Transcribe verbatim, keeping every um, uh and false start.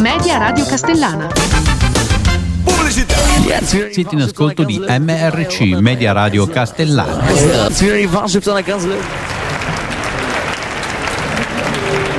Media Radio Castellana. Pubblicità. Siete in ascolto di M R C, Media Radio Castellana. Signori, was op de kans.